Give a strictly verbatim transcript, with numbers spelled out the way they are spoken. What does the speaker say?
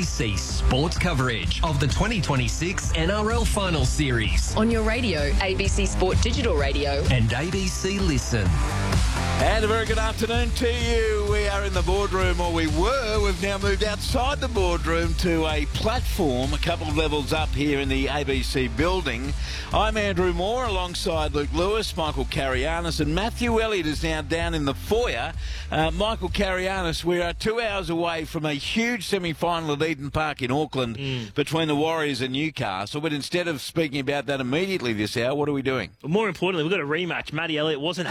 C sports coverage of the twenty twenty-six N R L Final Series on your radio, A B C Sport Digital Radio and A B C Listen. And a very good afternoon to you. We are in the boardroom, or we were. We've now moved outside the boardroom to a platform a couple of levels up here in the A B C building. I'm Andrew Moore alongside Luke Lewis, Michael Carianis, and Matthew Elliott is now down in the foyer. Uh, Michael Carianis, we are two hours away from a huge semi-final at Eden Park in Auckland mm. between the Warriors and Newcastle. But instead of speaking about that immediately this hour, what are we doing? Well, more importantly, we've got a rematch. Matty Elliott wasn't